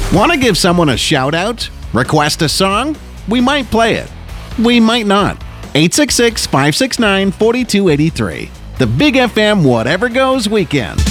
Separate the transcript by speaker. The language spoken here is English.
Speaker 1: Want to give someone a shout out? Request a song? We might play it. We might not. 866-569-4283. The Big FM Whatever Goes Weekend.